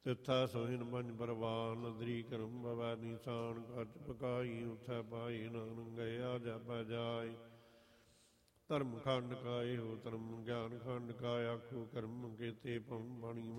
ਤਿੱਥਾ ਸੋਹਿਨ ਪੰਜ ਪਰਵਾਨ ਨਦਰੀ ਕਰਮ ਬਵੈ ਨੀਸਾਨ ਕੱਚ ਪਕਾਈ ਉਥੈ ਪਾਈ ਨਾਨਕ ਗਿਆ ਜਪੈ ਜਾਏ ਧਰਮ ਖੰਡ ਕਾ ਇਹੋ ਧਰਮ ਗਿਆਨ ਖੰਡ ਕਾ ਆਖੋ ਕਰਮ ਕੀਤੇ ਪਉ ਬਾਣੀ